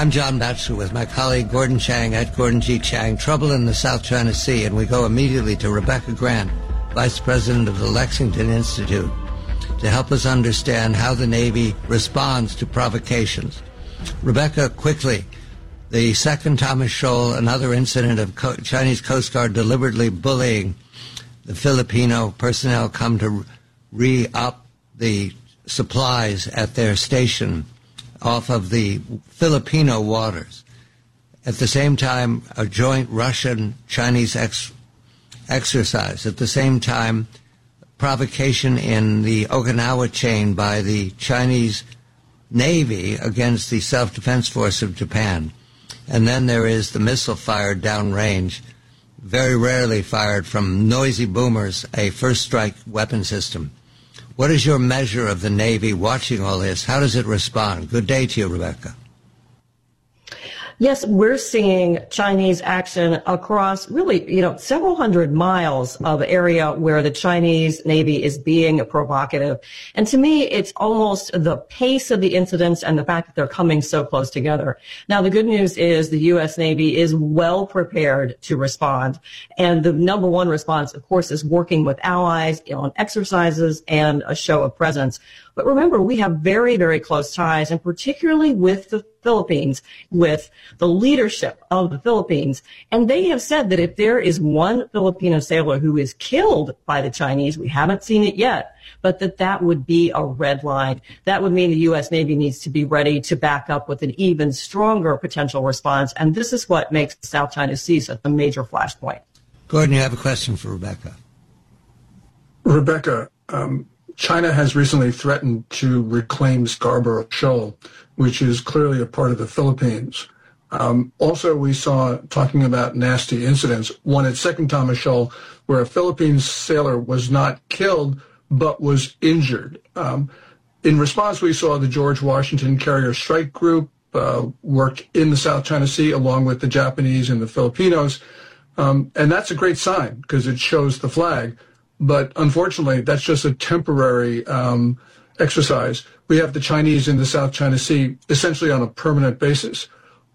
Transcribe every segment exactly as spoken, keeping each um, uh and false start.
I'm John Batchelor with my colleague Gordon Chang at Gordon G. Chang. Trouble in the South China Sea, and we go immediately to Rebecca Grant, Vice President of the Lexington Institute, to help us understand how the Navy responds to provocations. Rebecca, quickly, the second Thomas Shoal, another incident of Co- Chinese Coast Guard deliberately bullying the Filipino personnel, come to re-up the supplies at their station off of the Filipino waters. At the same time, a joint Russian-Chinese ex- exercise. At the same time, provocation in the Okinawa chain by the Chinese Navy against the Self-Defense Force of Japan. And then there is the missile fired downrange, very rarely fired from noisy boomers, a first strike weapon system. What is your measure of the Navy watching all this? How does it respond? Good day to you, Rebecca. Yes, we're seeing Chinese action across really, you know, several hundred miles of area where the Chinese Navy is being provocative. And to me, it's almost the pace of the incidents and the fact that they're coming so close together. Now, the good news is the U S Navy is well prepared to respond. And the number one response, of course, is working with allies on exercises and a show of presence. But remember, we have very, very close ties, and particularly with the Philippines, with the leadership of the Philippines. And they have said that if there is one Filipino sailor who is killed by the Chinese, we haven't seen it yet, but that that would be a red line. That would mean the U S Navy needs to be ready to back up with an even stronger potential response. And this is what makes the South China Sea such a major flashpoint. Gordon, you have a question for Rebecca. Rebecca, um, China has recently threatened to reclaim Scarborough Shoal, which is clearly a part of the Philippines. Um, also, we saw, talking about nasty incidents, one at Second Thomas Shoal, where a Philippine sailor was not killed, but was injured. Um, in response, we saw the George Washington Carrier Strike Group uh, work in the South China Sea, along with the Japanese and the Filipinos. Um, and that's a great sign, because it shows the flag. But unfortunately, that's just a temporary um, exercise. We have the Chinese in the South China Sea essentially on a permanent basis.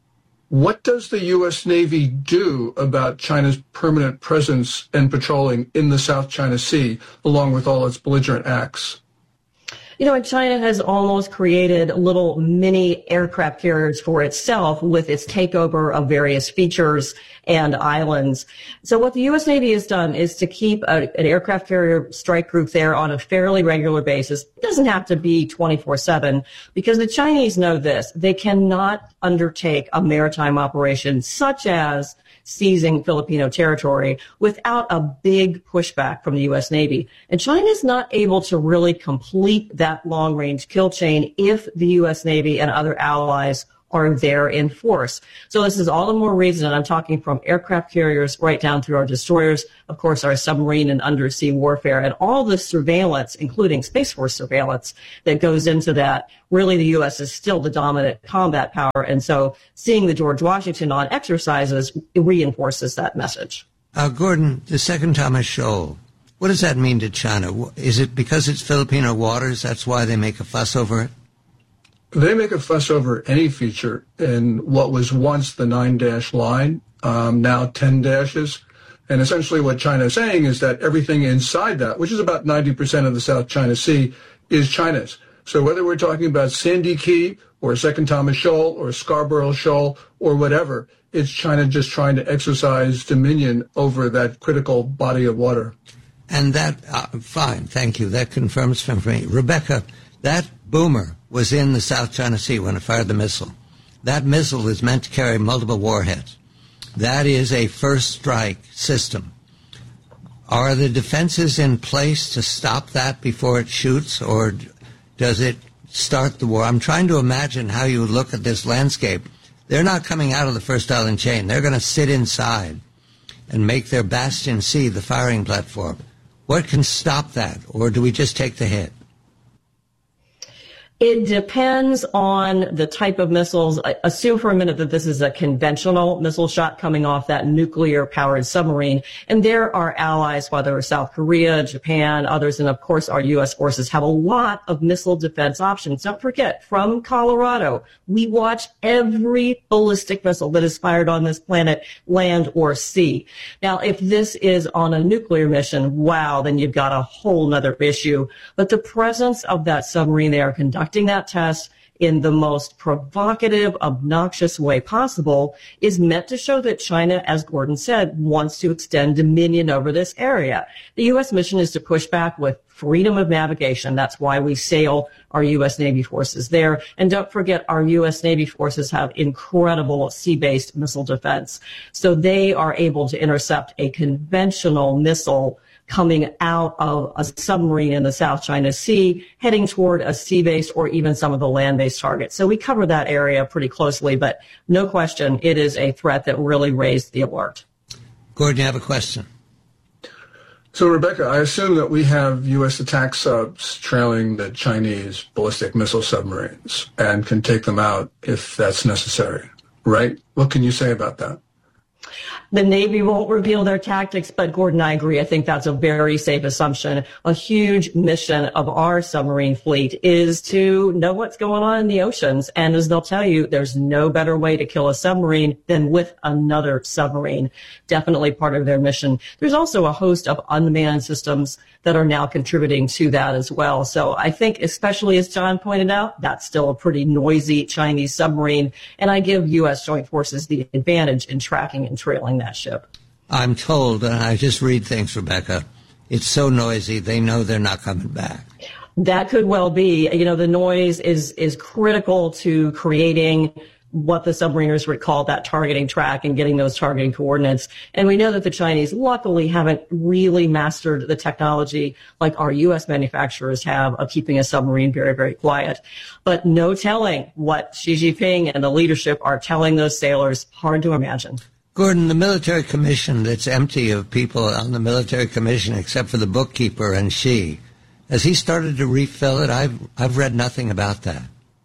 What does the U S Navy do about China's permanent presence and patrolling in the South China Sea, along with all its belligerent acts? You know, and China has almost created little mini aircraft carriers for itself with its takeover of various features and islands. So what the U S Navy has done is to keep a, an aircraft carrier strike group there on a fairly regular basis. It doesn't have to be twenty-four seven, because the Chinese know this. They cannot undertake a maritime operation such as seizing Filipino territory without a big pushback from the U S Navy. And China is not able to really complete that long-range kill chain if the U S Navy and other allies are there in force. So this is all the more reason, and I'm talking from aircraft carriers right down through our destroyers, of course, our submarine and undersea warfare, and all the surveillance, including Space Force surveillance, that goes into that. Really, the U S is still the dominant combat power, and so seeing the George Washington on exercises reinforces that message. Uh, Gordon, the Second Thomas Shoal, what does that mean to China? Is it because it's Filipino waters, that's why they make a fuss over it? They make a fuss over any feature in what was once the nine-dash line, um, now ten dashes. And essentially what China is saying is that everything inside that, which is about ninety percent of the South China Sea, is China's. So whether we're talking about Sandy Key or Second Thomas Shoal or Scarborough Shoal or whatever, it's China just trying to exercise dominion over that critical body of water. And that, uh, fine, thank you. That confirms for me. Rebecca, that boomer was in the South China Sea when it fired the missile. That missile is meant to carry multiple warheads. That is a first strike system. Are the defenses in place to stop that before it shoots, or does it start the war? I'm trying to imagine how you would look at this landscape. They're not coming out of the first island chain. They're going to sit inside and make their Bastion C the firing platform. What can stop that, or do we just take the hit? It depends on the type of missiles. Assume for a minute that this is a conventional missile shot coming off that nuclear-powered submarine. And there are allies, whether it's South Korea, Japan, others, and of course our U S forces have a lot of missile defense options. Don't forget, from Colorado, we watch every ballistic missile that is fired on this planet, land or sea. Now, if this is on a nuclear mission, wow, then you've got a whole nother issue. But the presence of that submarine there conducting that test in the most provocative, obnoxious way possible is meant to show that China, as Gordon said, wants to extend dominion over this area. The U S mission is to push back with freedom of navigation. That's why we sail our U S Navy forces there. And don't forget, our U S Navy forces have incredible sea-based missile defense. So they are able to intercept a conventional missile coming out of a submarine in the South China Sea, heading toward a sea-based or even some of the land-based targets. So we cover that area pretty closely, but no question, it is a threat that really raised the alert. Gordon, you have a question? So, Rebecca, I assume that we have U S attack subs trailing the Chinese ballistic missile submarines and can take them out if that's necessary, right? What can you say about that? The Navy won't reveal their tactics, but Gordon, I agree. I think that's a very safe assumption. A huge mission of our submarine fleet is to know what's going on in the oceans. And as they'll tell you, there's no better way to kill a submarine than with another submarine. Definitely part of their mission. There's also a host of unmanned systems that are now contributing to that as well. So I think, especially as John pointed out, that's still a pretty noisy Chinese submarine. And I give U S Joint Forces the advantage in tracking and trailing that ship. I'm told, and I just read things, Rebecca, it's so noisy, they know they're not coming back. That could well be. You know, the noise is, is critical to creating what the submariners would call that targeting track and getting those targeting coordinates. And we know that the Chinese luckily haven't really mastered the technology like our U S manufacturers have of keeping a submarine very, very quiet. But no telling what Xi Jinping and the leadership are telling those sailors. Hard to imagine. Gordon, the military commission that's empty of people on the military commission except for the bookkeeper and Xi, has he started to refill it? I've, I've read nothing about that.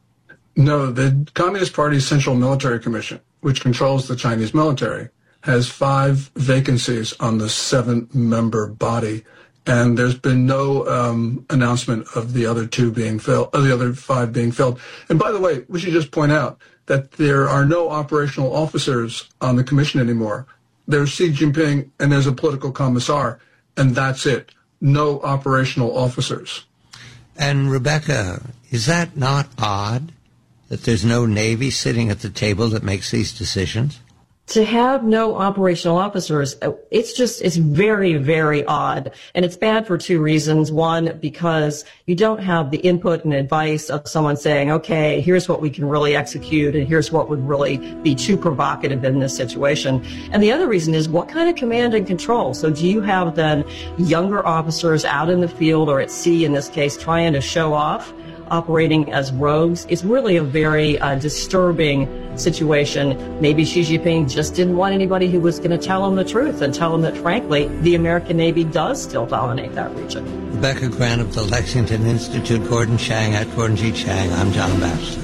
No, the Communist Party's Central Military Commission, which controls the Chinese military, has five vacancies on the seven-member body, and there's been no um, announcement of the other two being filled, of the other five being filled. And by the way, we should just point out that there are no operational officers on the commission anymore. There's Xi Jinping and there's a political commissar, and that's it. No operational officers. And Rebecca, is that not odd that there's no Navy sitting at the table that makes these decisions? To have no operational officers, it's just, it's very, very odd. And it's bad for two reasons. One, because you don't have the input and advice of someone saying, okay, here's what we can really execute and here's what would really be too provocative in this situation. And the other reason is, what kind of command and control? So do you have then younger officers out in the field or at sea, in this case, trying to show off, operating as rogues? It's really a very uh, disturbing situation. Maybe Xi Jinping just didn't want anybody who was going to tell him the truth and tell him that, frankly, the American Navy does still dominate that region. Rebecca Grant of the Lexington Institute, Gordon Chang at Gordon G. Chang. I'm John Baxter.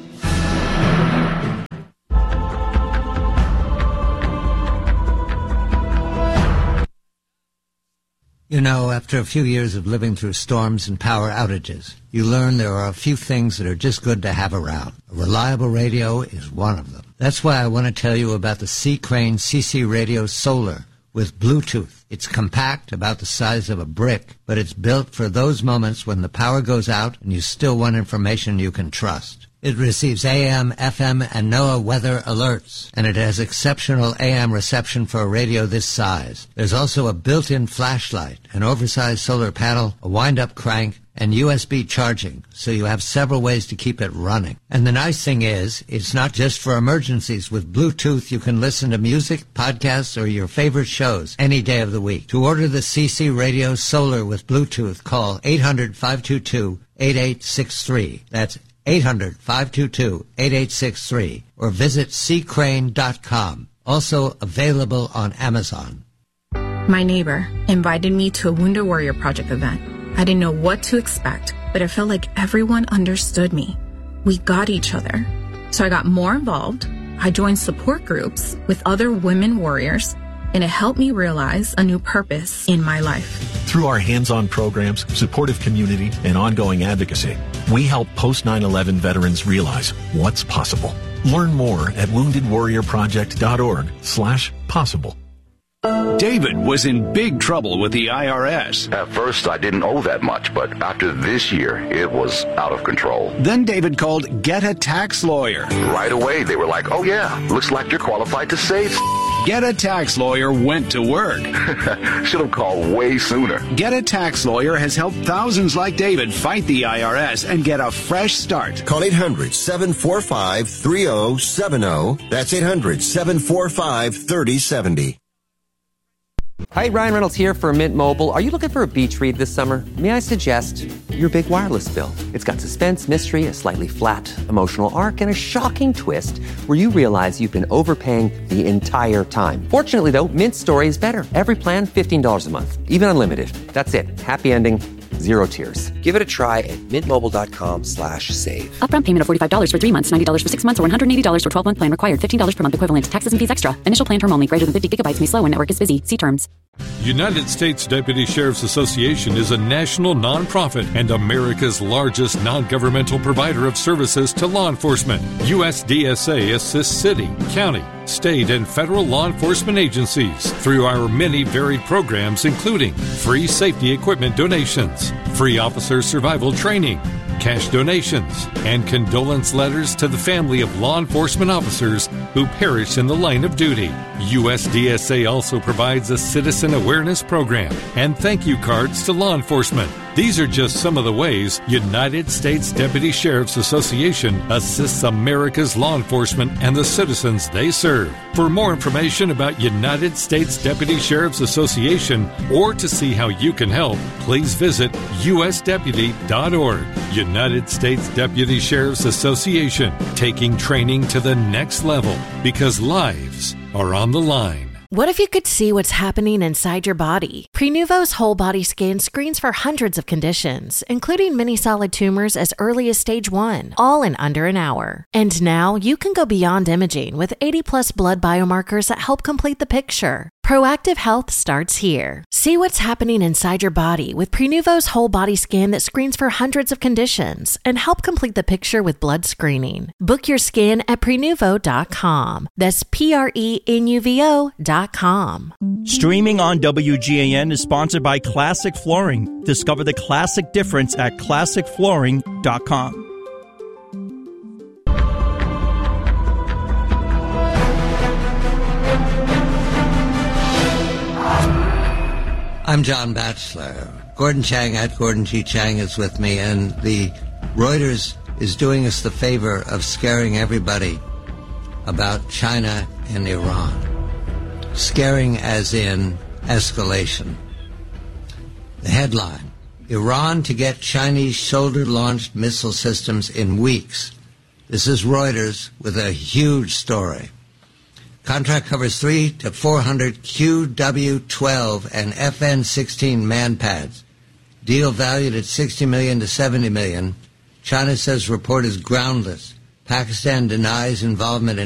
You know, after a few years of living through storms and power outages, you learn there are a few things that are just good to have around. A reliable radio is one of them. That's why I want to tell you about the Sea Crane C C Radio Solar with Bluetooth. It's compact, about the size of a brick, but it's built for those moments when the power goes out and you still want information you can trust. It receives A M, F M, and NOAA weather alerts, and it has exceptional A M reception for a radio this size. There's also a built-in flashlight, an oversized solar panel, a wind-up crank, and U S B charging, so you have several ways to keep it running. And the nice thing is, it's not just for emergencies. With Bluetooth, you can listen to music, podcasts, or your favorite shows any day of the week. To order the C C Radio Solar with Bluetooth, call eight hundred, five two two, eight eight six three. That's eight hundred, five two two, eight eight six three, or visit sea crane dot com. Also available on Amazon. My neighbor invited me to a Wounded Warrior Project event. I didn't know what to expect, but it felt like everyone understood me. We got each other. So I got more involved. I joined support groups with other women warriors, and it helped me realize a new purpose in my life. Through our hands-on programs, supportive community, and ongoing advocacy, we help post nine eleven veterans realize what's possible. Learn more at wounded warrior project dot org slash possible. David was in big trouble with the I R S. At first, I didn't owe that much, but after this year, it was out of control. Then David called Get a Tax Lawyer. Right away, they were like, oh yeah, looks like you're qualified to save. Get a Tax Lawyer went to work. Should have called way sooner. Get a Tax Lawyer has helped thousands like David fight the I R S and get a fresh start. Call eight hundred, seven four five, three oh seven oh. That's eight hundred, seven four five, three oh seven oh. Hi, Ryan Reynolds here for Mint Mobile. Are you looking for a beach read this summer? May I suggest your big wireless bill? It's got suspense, mystery, a slightly flat emotional arc, and a shocking twist where you realize you've been overpaying the entire time. Fortunately, though, Mint's story is better. Every plan, fifteen dollars a month. Even unlimited. That's it. Happy ending. Zero tears. Give it a try at mintmobile.com slash save. Upfront payment of forty-five dollars for three months, ninety dollars for six months, or one hundred eighty dollars for twelve-month plan required. fifteen dollars per month equivalent. Taxes and fees extra. Initial plan term only. Greater than fifty gigabytes may slow when network is busy. See terms. United States Deputy Sheriff's Association is a national nonprofit and America's largest non-governmental provider of services to law enforcement. U S D S A assists city, county, state, and federal law enforcement agencies through our many varied programs, including free safety equipment donations, free officer survival training, cash donations, and condolence letters to the family of law enforcement officers who perish in the line of duty. U S D S A also provides a citizen awareness program and thank you cards to law enforcement. These are just some of the ways United States Deputy Sheriff's Association assists America's law enforcement and the citizens they serve. For more information about United States Deputy Sheriff's Association or to see how you can help, please visit U S deputy dot org. United States Deputy Sheriff's Association, taking training to the next level because lives are on the line. What if you could see what's happening inside your body? Prenuvo's whole body scan screens for hundreds of conditions, including many solid tumors as early as stage one, all in under an hour. And now you can go beyond imaging with eighty plus blood biomarkers that help complete the picture. Proactive health starts here. See what's happening inside your body with Prenuvo's whole body scan that screens for hundreds of conditions and help complete the picture with blood screening. Book your scan at prenuvo dot com. That's P R E N U V O dot com. Streaming on W G A N is sponsored by Classic Flooring. Discover the classic difference at classic flooring dot com. I'm John Batchelor. Gordon Chang at Gordon G. Chang is with me, and the Reuters is doing us the favor of scaring everybody about China and Iran. Scaring as in escalation. The headline, Iran to get Chinese shoulder-launched missile systems in weeks. This is Reuters with a huge story. Contract covers three to four hundred Q W twelve and F N sixteen manpads. Deal valued at sixty million to seventy million. China says report is groundless. Pakistan denies involvement in